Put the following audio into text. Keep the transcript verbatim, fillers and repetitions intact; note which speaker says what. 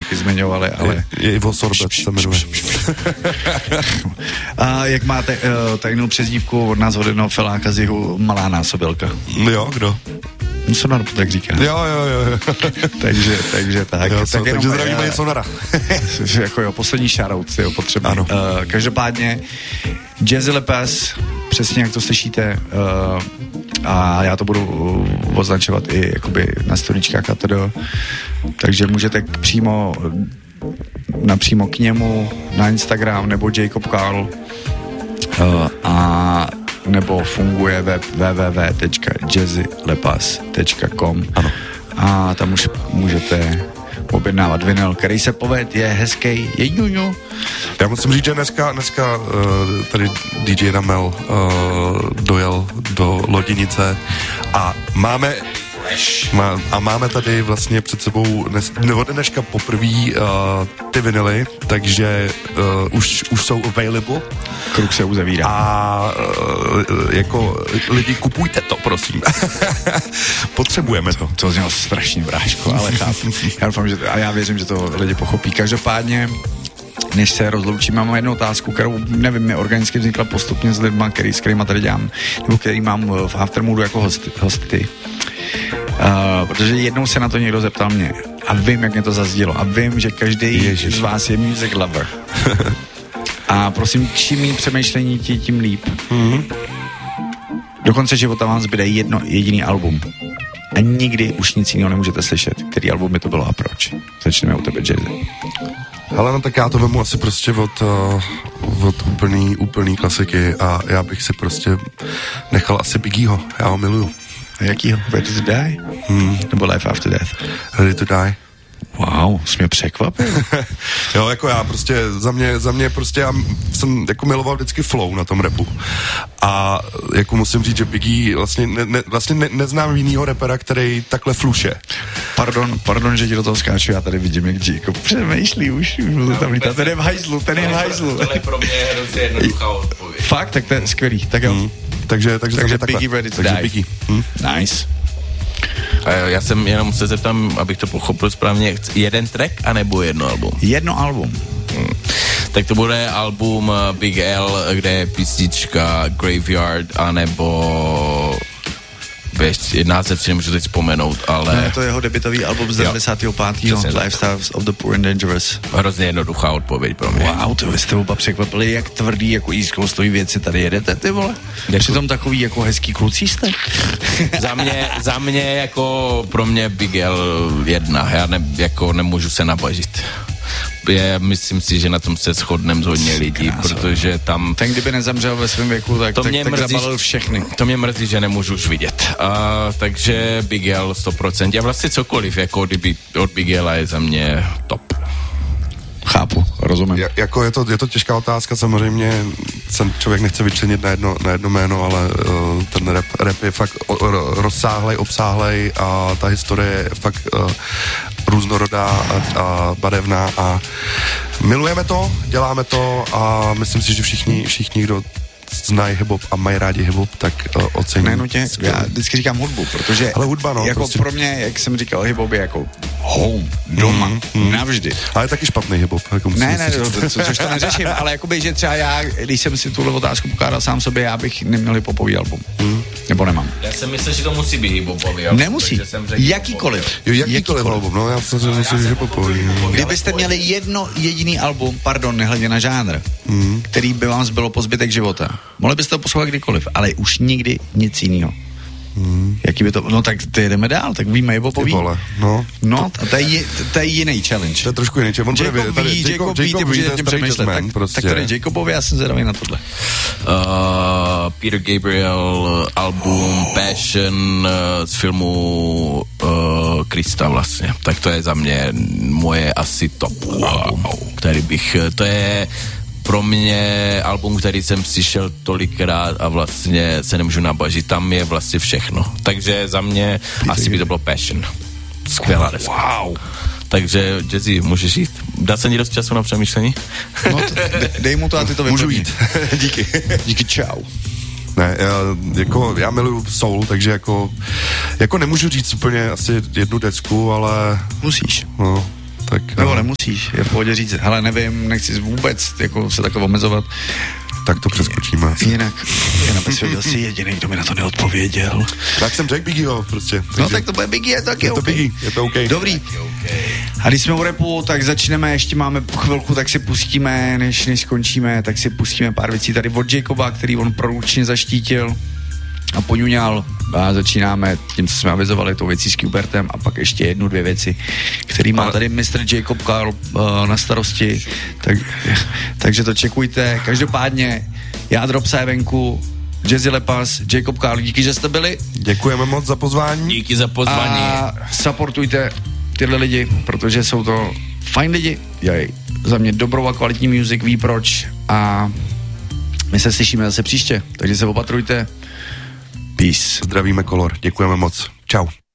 Speaker 1: taky zmiňovali, ale...
Speaker 2: Je Ivo Sorbet, se jmenuje.
Speaker 1: A jak máte uh, tajnou přezdívku od nás od jednoho feláka z jihu, malá násobilka?
Speaker 2: Jo, kdo?
Speaker 1: Sonara to tak říká.
Speaker 2: Jo, jo, jo.
Speaker 1: takže, takže tak.
Speaker 2: Jo,
Speaker 1: tak
Speaker 2: so, takže zdravíme je Sonara.
Speaker 1: jako jo, poslední shoutout, jo, potřeba.
Speaker 2: Ano.
Speaker 1: Uh, každopádně Jazzy Lepes, přesně jak to slyšíte, uh, a já to budu uh, označovat i jakoby na storíčkách a tedy. Takže můžete přímo napřímo k němu na Instagram nebo Jacob Karl uh, a nebo funguje web w w w tečka jazzy lepas tečka com a tam už můžete objednávat vinyl, který se poved, je hezký, je ňuňu.
Speaker 2: Já musím říct, že dneska, dneska uh, tady D J Ramel uh, dojel do Loděnice a máme Má, a máme tady vlastně před sebou dnes, nebo dneška poprvý uh, ty vinily, takže uh, už, už jsou available.
Speaker 1: Kruh se uzavírá.
Speaker 2: A uh, jako lidi, kupujte to, prosím. Potřebujeme to.
Speaker 1: To znělo strašně, bráško, ale chápu. Já doufám, že to, a já věřím, že to lidi pochopí. Každopádně, než se rozloučím, mám jednu otázku, kterou, nevím, mi organicky vznikla postupně s lidma, který, s kterýma tady dělám, nebo který mám v Aftermoodu jako host, hosty. Uh, protože jednou se na to někdo zeptal mě a vím, jak mě to zazdilo a vím, že každý Ježiš. z vás je music lover. A prosím, čím mít přemýšlení, tím líp. Mm-hmm. Do konce života vám zbyde jedno jediný album a nikdy už nic jiného nemůžete slyšet, který album by to bylo a proč. Začneme u tebe, Jazzy.
Speaker 2: Hele, no tak já to vemu asi prostě od, uh, od úplný, úplný klasiky a já bych si prostě nechal asi Biggieho, já ho miluju.
Speaker 1: A jakýho? Ready to Die? Hmm. Nebo Life After Death?
Speaker 2: Ready to Die.
Speaker 1: Wow, jsi mě překvapil.
Speaker 2: Jo, jako já prostě, za mě, za mě prostě, já jsem jako miloval vždycky flow na tom rapu. A jako musím říct, že Biggie vlastně, ne, ne, vlastně ne, neznám jinýho rapera, který takhle fluše.
Speaker 1: Pardon, pardon, že ti do toho skáču, já tady vidím, jak Jacob přemýšlí už, už to tam lítat. Ten je v hajzlu, ten je v hajzlu.
Speaker 3: Tohle je pro mě hrozně jednoduchá odpověď.
Speaker 1: Fakt, tak to je skvělý, tak jo. Hmm.
Speaker 2: Takže, takže,
Speaker 1: takže
Speaker 2: takhle.
Speaker 1: Biggie Ready to
Speaker 2: takže
Speaker 1: Die.
Speaker 2: Biggie. Hm?
Speaker 1: Nice.
Speaker 3: A já jsem jenom se zeptám, abych to pochopil správně, jeden track anebo jedno album?
Speaker 1: Jedno album.
Speaker 3: Hmm. Tak to bude album Big L, kde je písnička Graveyard, anebo ještě název si nemůžu teď vzpomenout, ale...
Speaker 1: No, je to jeho debutový album z devadesátého pátého Lifestyles of the Poor and Dangerous.
Speaker 3: Hrozně jednoduchá odpověď pro mě.
Speaker 1: Wow, to jste oba překvapili, jak tvrdý, jako East Coastový věci tady jedete, ty vole.
Speaker 3: Děkuji.
Speaker 1: Přitom takový jako hezký kluci jste.
Speaker 3: za, mě, za mě jako pro mě Big L jedna, já ne, jako nemůžu se nabažit. Je, myslím si, že na tom se shodneme z hodně lidí, Krása. Protože tam...
Speaker 1: Ten, kdyby nezemřel ve svém věku, tak,
Speaker 3: to
Speaker 1: tak,
Speaker 3: mě
Speaker 1: tak
Speaker 3: mrzí,
Speaker 1: zabalil všechny.
Speaker 3: To mě mrzí, že nemůžu už vidět. Uh, takže Big L sto procent. A vlastně cokoliv, jako kdyby od Big L je za mě top.
Speaker 1: Chápu, rozumím.
Speaker 2: Ja, jako je to, je to těžká otázka, samozřejmě se člověk nechce vyčlenit na jedno, na jedno jméno, ale uh, ten rap, rap je fakt o, o, rozsáhlej, obsáhlej a ta historie je fakt uh, různorodá a, a barevná a milujeme to, děláme to a myslím si, že všichni, všichni, kdo znají hip-hop a mají rádi hip-hop, tak uh, ocení.
Speaker 1: Nenutě, já vždycky říkám hudbu, protože
Speaker 2: ale hudba, no,
Speaker 1: jako
Speaker 2: prostě...
Speaker 1: pro mě, jak jsem říkal, hip-hop je jako home, doma, mm, mm. navždy.
Speaker 2: Ale je taky špatný hip-hop. Jako
Speaker 1: ne, ne, to, co, což to neřeším, ale jakoby, že třeba já, když jsem si tuhle otázku pokládal sám sobě, já bych neměl hip-hopový album. Mm. Nebo nemám.
Speaker 3: Já jsem myslel, že to musí být hip-hopový album.
Speaker 1: Nemusí, jakýkoliv.
Speaker 2: Jo, jakýkoliv, jakýkoliv album, no, já jsem si že hip-hopový.
Speaker 1: Kdybyste měli jedno jediný album, pardon, nehledě na žánr, mm. který by vám zbylo po zbytek života, mohli byste to poslouchat kdykoliv, ale už nikdy nic jiného. Hmm. Jaký by to, no tak ty jdeme dál, tak víme je popoví.
Speaker 2: No.
Speaker 1: No, a to je, to je jiný challenge.
Speaker 2: To je trošku jiný challenge.
Speaker 1: Jacob ví, tady, Jacob, Jacob ví, ty můžete tím přemýšlet. Tak, prostě. tak to je Jacobovi, já jsem zvědavý na tohle.
Speaker 3: Uh, Peter Gabriel, album Passion uh, z filmu uh, Krista vlastně. Tak to je za mě moje asi top wow. album, který bych, to je pro mě album, který jsem slyšel tolikrát a vlastně se nemůžu nabažit. Tam je vlastně všechno. Takže za mě asi by to bylo Passion. Skvělá deska. Wow. Takže, Jazzy, můžeš jít? Dá se dost času na přemýšlení?
Speaker 1: No, t- dej mu to a ty to
Speaker 2: vyplní. Můžu jít. Díky.
Speaker 1: Díky, čau.
Speaker 2: Ne, já, jako, já miluju soul, takže jako, jako nemůžu říct úplně asi jednu decku, ale...
Speaker 1: Musíš.
Speaker 2: No, tak...
Speaker 1: Nebo nemusíš, je v pohodě říct, hele, nevím, nechci vůbec jako se takhle omezovat.
Speaker 2: Tak to přeskočíme.
Speaker 1: Jinak, jinak bys věděl si jediný, kdo mi na to neodpověděl.
Speaker 2: Tak jsem řekl Biggieho prostě. Takže
Speaker 1: no tak to bude Biggie, je to taky
Speaker 2: je to
Speaker 1: okay.
Speaker 2: Biggie, je to OK.
Speaker 1: Dobrý. A když jsme u rapu, tak začneme, ještě máme chvilku, tak si pustíme, než, než skončíme, tak si pustíme pár věcí tady od Jacoba, který on produkčně zaštítil a poňuňal. A začínáme tím, co jsme avizovali, tou věcí s Cubertem a pak ještě jednu, dvě věci, který má tady mister Jacob Karl uh, na starosti. Tak, takže to čekujte. Každopádně Jádro psa je venku, Jazzy Lepas, Jacob Karl, díky, že jste byli.
Speaker 2: Děkujeme moc za pozvání.
Speaker 3: Díky za pozvání.
Speaker 1: A supportujte tyhle lidi, protože jsou to fajn lidi, dělají za mě dobrou a kvalitní music, ví proč a my se slyšíme zase příště, takže se opatrujte. Peace.
Speaker 2: Zdravíme Kolor, děkujeme moc. Čau.